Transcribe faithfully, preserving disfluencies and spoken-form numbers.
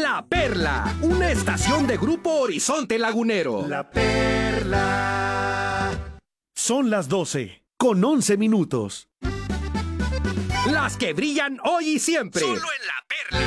La Perla, una estación de Grupo Horizonte Lagunero. La Perla. Son las doce, con once minutos. Las que brillan hoy y siempre. Solo en La Perla.